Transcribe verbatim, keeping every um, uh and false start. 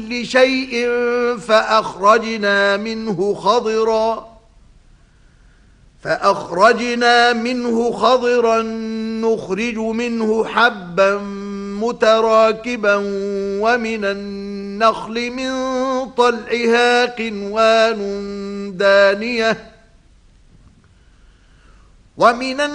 شيء فأخرجنا منه خضرا فأخرجنا منه خضرا نخرج منه حبا متراكبا ومن النخل من طلعها قنوان دانية ومن